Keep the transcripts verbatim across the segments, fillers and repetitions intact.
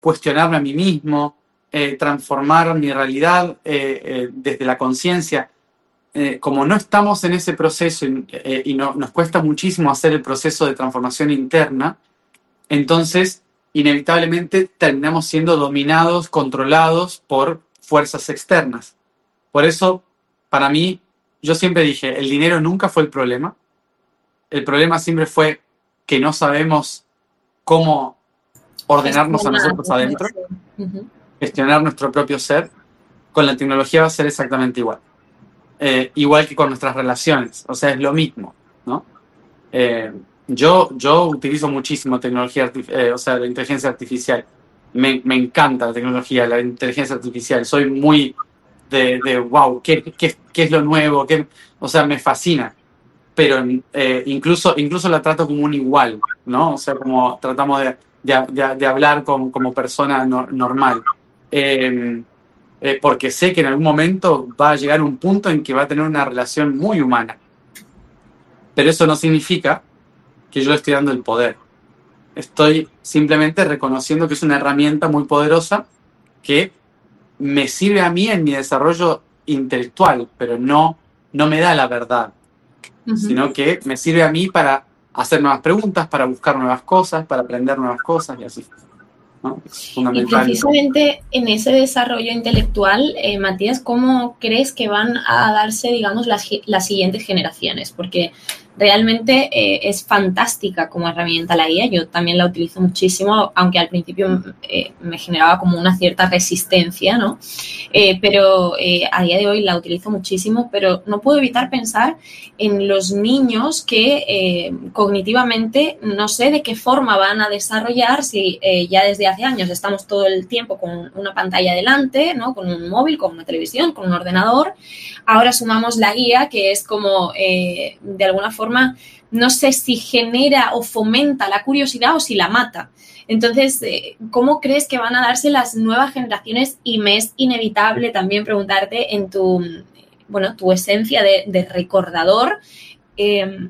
cuestionarme a mí mismo, eh, transformar mi realidad eh, eh, desde la conciencia. Eh, como no estamos en ese proceso y, eh, y no, nos cuesta muchísimo hacer el proceso de transformación interna, entonces inevitablemente terminamos siendo dominados, controlados por fuerzas externas. Por eso, para mí, yo siempre dije, el dinero nunca fue el problema. El problema siempre fue que no sabemos cómo ordenarnos a Gestionar, nosotros ¿no? adentro, Sí. Uh-huh. gestionar nuestro propio ser. Con la tecnología va a ser exactamente igual. Eh, igual que con nuestras relaciones. O sea, es lo mismo, ¿no? Eh, yo, yo utilizo muchísimo tecnología, artif- eh, o sea, la inteligencia artificial. Me, me encanta la tecnología, la inteligencia artificial. Soy muy de, de wow, ¿qué, qué, qué es lo nuevo? ¿Qué? O sea, me fascina. Pero eh, incluso, incluso la trato como un igual, ¿no? O sea, como tratamos de, de, de, de hablar como, como persona no, normal. Eh, eh, porque sé que en algún momento va a llegar un punto en que va a tener una relación muy humana. Pero eso no significa que yo le estoy dando el poder. Estoy simplemente reconociendo que es una herramienta muy poderosa que me sirve a mí en mi desarrollo intelectual, pero no, no me da la verdad, Uh-huh. sino que me sirve a mí para hacer nuevas preguntas, para buscar nuevas cosas, para aprender nuevas cosas y así, ¿no? Es Y fundamental. precisamente en ese desarrollo intelectual, eh, Matías, ¿cómo crees que van a darse, digamos, las, las siguientes generaciones? Porque realmente eh, es fantástica como herramienta la I A. Yo también la utilizo muchísimo, aunque al principio eh, me generaba como una cierta resistencia, ¿no? Eh, pero eh, a día de hoy la utilizo muchísimo, pero no puedo evitar pensar en los niños que eh, cognitivamente no sé de qué forma van a desarrollar si eh, ya desde hace años estamos todo el tiempo con una pantalla delante, ¿no? Con un móvil, con una televisión, con un ordenador. Ahora sumamos la guía, que es como, eh, de alguna forma, no sé si genera o fomenta la curiosidad o si la mata. Entonces, eh, ¿cómo crees que van a darse las nuevas generaciones? Y me es inevitable también preguntarte en tu, bueno, tu esencia de, de recordador, eh,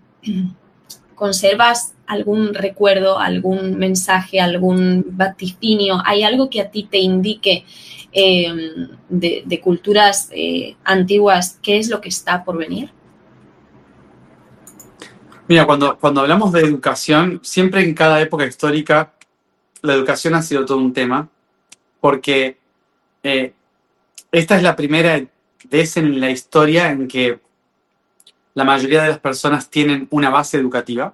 ¿conservas algún recuerdo, algún mensaje, algún vaticinio? ¿Hay algo que a ti te indique eh, de, de culturas eh, antiguas qué es lo que está por venir? Mira, cuando, cuando hablamos de educación, siempre en cada época histórica, la educación ha sido todo un tema, porque eh, esta es la primera vez en la historia en que la mayoría de las personas tienen una base educativa.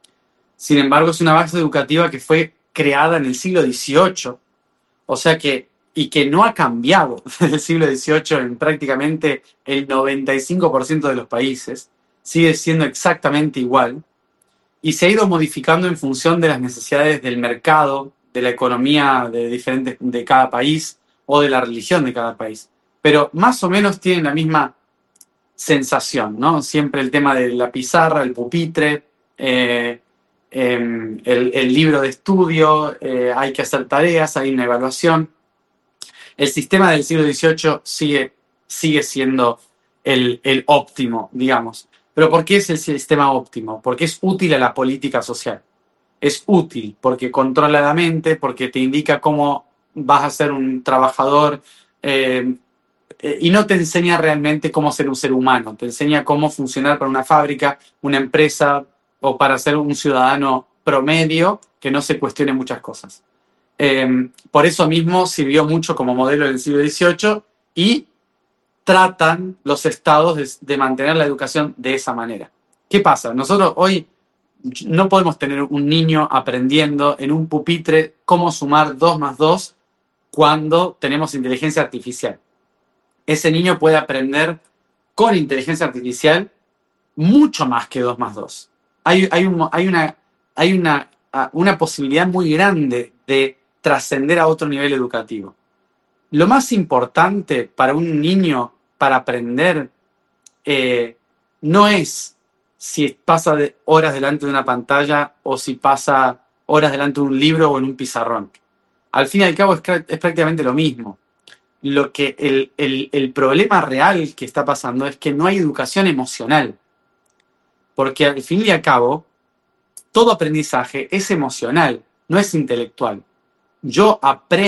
Sin embargo, es una base educativa que fue creada en el siglo dieciocho, o sea que, y que no ha cambiado desde el siglo dieciocho en prácticamente el noventa y cinco por ciento de los países, sigue siendo exactamente igual, y se ha ido modificando en función de las necesidades del mercado, de la economía de, diferentes, de cada país o de la religión de cada país. Pero más o menos tienen la misma sensación, ¿no? Siempre el tema de la pizarra, el pupitre, eh, eh, el, el libro de estudio, eh, hay que hacer tareas, hay una evaluación. El sistema del siglo dieciocho sigue, sigue siendo el, el óptimo, digamos. Pero ¿por qué es el sistema óptimo? Porque es útil a la política social. Es útil porque controla la mente, porque te indica cómo vas a ser un trabajador eh, eh, y no te enseña realmente cómo ser un ser humano. Te enseña cómo funcionar para una fábrica, una empresa o para ser un ciudadano promedio que no se cuestione muchas cosas. Eh, por eso mismo sirvió mucho como modelo del siglo dieciocho y tratan los estados de, de mantener la educación de esa manera. ¿Qué pasa? Nosotros hoy no podemos tener un niño aprendiendo en un pupitre cómo sumar dos más dos cuando tenemos inteligencia artificial. Ese niño puede aprender con inteligencia artificial mucho más que dos más dos. Hay, hay, un, hay, una, hay una, una posibilidad muy grande de trascender a otro nivel educativo. Lo más importante para un niño para aprender eh, no es si pasa de horas delante de una pantalla o si pasa horas delante de un libro o en un pizarrón. Al fin y al cabo es, es prácticamente lo mismo. Lo que el, el, el problema real que está pasando es que no hay educación emocional. Porque al fin y al cabo, todo aprendizaje es emocional, no es intelectual. yo aprendo